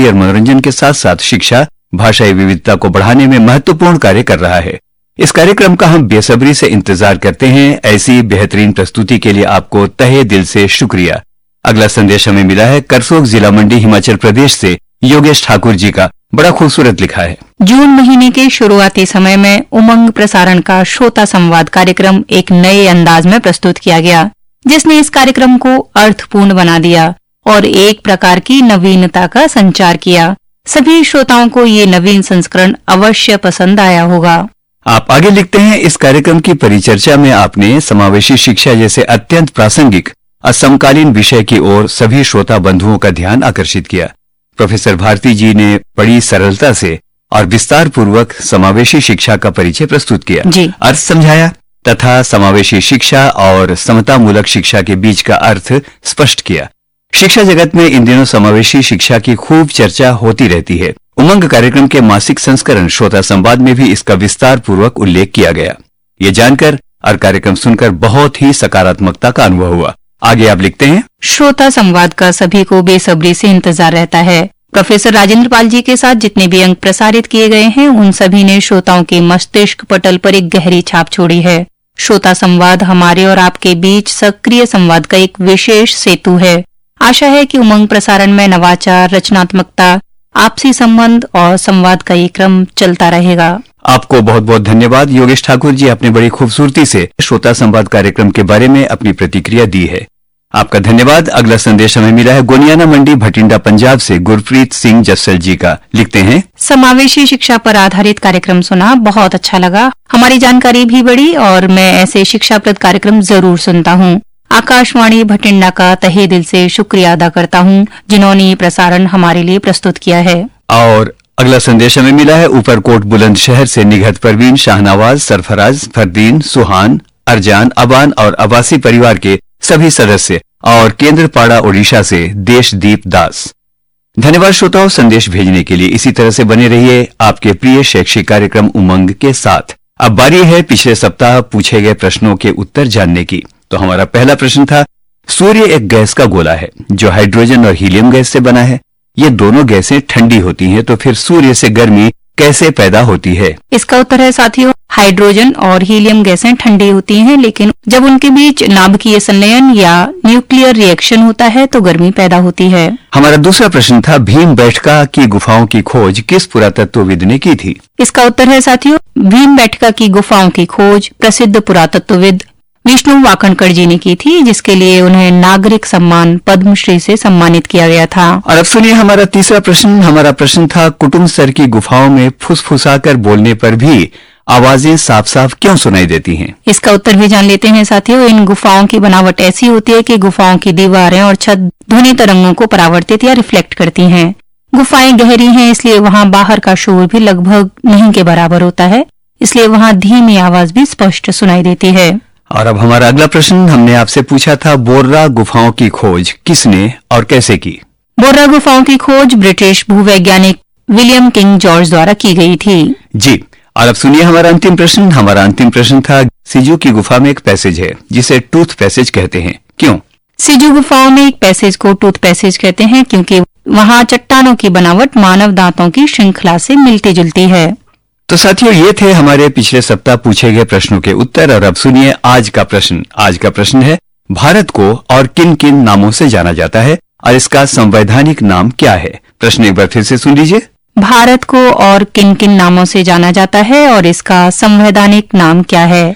संस्कृति और मनोरंजन के साथ साथ शिक्षा, भाषाई विविधता को बढ़ाने में महत्वपूर्ण कार्य कर रहा है। इस कार्यक्रम का हम बेसब्री से इंतजार करते हैं। ऐसी बेहतरीन प्रस्तुति के लिए आपको तहे दिल से शुक्रिया। अगला संदेश हमें मिला है करसोग जिला मंडी हिमाचल प्रदेश से योगेश ठाकुर जी का। बड़ा खूबसूरत लिखा है। जून महीने के शुरुआती समय में उमंग प्रसारण का श्रोता संवाद कार्यक्रम एक नए अंदाज में प्रस्तुत किया गया, जिसने इस कार्यक्रम को अर्थपूर्ण बना दिया और एक प्रकार की नवीनता का संचार किया। सभी श्रोताओं को ये नवीन संस्करण अवश्य पसंद आया होगा। आप आगे लिखते हैं, इस कार्यक्रम की परिचर्चा में आपने समावेशी शिक्षा जैसे अत्यंत प्रासंगिक और समकालीन विषय की ओर सभी श्रोता बंधुओं का ध्यान आकर्षित किया। प्रोफेसर भारती जी ने बड़ी सरलता से और विस्तार पूर्वक समावेशी शिक्षा का परिचय प्रस्तुत किया, अर्थ समझाया तथा समावेशी शिक्षा और समतामूलक शिक्षा के बीच का अर्थ स्पष्ट किया। शिक्षा जगत में इन दिनों समावेशी शिक्षा की खूब चर्चा होती रहती है। उमंग कार्यक्रम के मासिक संस्करण श्रोता संवाद में भी इसका विस्तार पूर्वक उल्लेख किया गया। ये जानकर और कार्यक्रम सुनकर बहुत ही सकारात्मकता का अनुभव हुआ। आगे आप लिखते हैं, श्रोता संवाद का सभी को बेसब्री से इंतजार रहता है। प्रोफेसर राजेंद्र पाल जी के साथ जितने भी अंक प्रसारित किए गए हैं, उन सभी ने श्रोताओं के मस्तिष्क पटल पर एक गहरी छाप छोड़ी है। श्रोता संवाद हमारे और आपके बीच सक्रिय संवाद का एक विशेष सेतु है। आशा है कि उमंग प्रसारण में नवाचार, रचनात्मकता, आपसी संबंध और संवाद का ये क्रम चलता रहेगा। आपको बहुत बहुत धन्यवाद योगेश ठाकुर जी। आपने बड़ी खूबसूरती से श्रोता संवाद कार्यक्रम के बारे में अपनी प्रतिक्रिया दी है। आपका धन्यवाद। अगला संदेश हमें मिला है गोनियाना मंडी भटिंडा पंजाब से गुरप्रीत सिंह जस्सल जी का। लिखते हैं, समावेशी शिक्षा पर आधारित कार्यक्रम सुना, बहुत अच्छा लगा। हमारी जानकारी भी बढ़ी और मैं ऐसे शिक्षाप्रद कार्यक्रम जरूर सुनता हूँ। आकाशवाणी भटिंडा का तहे दिल से शुक्रिया अदा करता हूँ, जिन्होंने ये प्रसारण हमारे लिए प्रस्तुत किया है। और अगला संदेश हमें मिला है ऊपरकोट बुलंदशहर से निघत परवीन, शाहनवाज, सरफराज, फरदीन, सुहान, अरजान, अबान और अबासी परिवार के सभी सदस्य और केंद्रपाड़ा ओडिशा से देशदीप दास। धन्यवाद श्रोताओं संदेश भेजने के लिए। इसी तरह से बने रहिए आपके प्रिय शैक्षिक कार्यक्रम उमंग के साथ। अब बारी है पिछले सप्ताह पूछे गए प्रश्नों के उत्तर जानने की। तो हमारा पहला प्रश्न था, सूर्य एक गैस का गोला है जो हाइड्रोजन और हीलियम गैस से बना है। ये दोनों गैसें ठंडी होती हैं, तो फिर सूर्य से गर्मी कैसे पैदा होती है? इसका उत्तर है साथियों, हाइड्रोजन और हीलियम गैसें ठंडी होती हैं, लेकिन जब उनके बीच नाभिकीय संलयन या न्यूक्लियर रिएक्शन होता है तो गर्मी पैदा होती है। हमारा दूसरा प्रश्न था, भीमबेटका की गुफाओं की खोज किस पुरातत्वविद ने की थी? इसका उत्तर है साथियों, भीमबेटका की गुफाओं की खोज प्रसिद्ध पुरातत्वविद विष्णु वाकणकर जी ने की थी, जिसके लिए उन्हें नागरिक सम्मान पद्मश्री से सम्मानित किया गया था। और अब सुनिए हमारा तीसरा प्रश्न। हमारा प्रश्न था, कुटुम्बसर की गुफाओं में फुसफुसाकर बोलने पर भी आवाजें साफ साफ क्यों सुनाई देती हैं? इसका उत्तर भी जान लेते हैं साथियों। इन गुफाओं की बनावट ऐसी होती है कि गुफाओं की दीवारें और छत ध्वनि तरंगों को परावर्तित या रिफ्लेक्ट करती हैं। गुफाएं गहरी हैं, इसलिए वहाँ बाहर का शोर भी लगभग नहीं के बराबर होता है, इसलिए वहाँ धीमी आवाज भी स्पष्ट सुनाई देती है। और अब हमारा अगला प्रश्न, हमने आपसे पूछा था, बोर्रा गुफाओं की खोज किसने और कैसे की? बोर्रा गुफाओं की खोज ब्रिटिश भूवैज्ञानिक विलियम किंग जॉर्ज द्वारा की गई थी। जी। और अब सुनिए हमारा अंतिम प्रश्न। हमारा अंतिम प्रश्न था, सिजू की गुफा में एक पैसेज है जिसे टूथ पैसेज कहते हैं, क्यों? सिजू गुफाओं में एक पैसेज को टूथ पैसेज कहते हैं क्योंकि वहाँ चट्टानों की बनावट मानव दांतों की श्रृंखला से मिलती जुलती है। तो साथियों, ये थे हमारे पिछले सप्ताह पूछे गए प्रश्नों के उत्तर। और अब सुनिए आज का प्रश्न। आज का प्रश्न है, भारत को और किन किन नामों से जाना जाता है और इसका संवैधानिक नाम क्या है? प्रश्न एक बार फिर से सुन लीजिए। भारत को और किन किन नामों से जाना जाता है और इसका संवैधानिक नाम क्या है?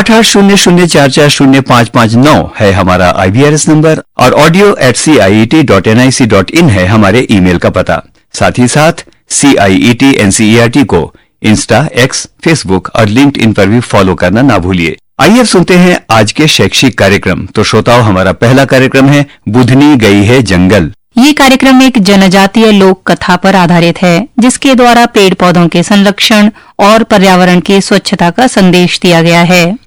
8800440559 है हमारा IVRS नंबर और audio@ciet.nic.in है हमारे ईमेल का पता। साथ ही साथ CIET NCERT को इंस्टा, एक्स, फेसबुक और लिंक्डइन पर भी फॉलो करना ना भूलिए। आइए अब सुनते हैं आज के शैक्षिक कार्यक्रम। तो श्रोताओं, हमारा पहला कार्यक्रम है, बुधनी गई है जंगल। ये कार्यक्रम एक जनजातीय लोक कथा पर आधारित है, जिसके द्वारा पेड़ पौधों के संरक्षण और पर्यावरण की स्वच्छता का संदेश दिया गया है।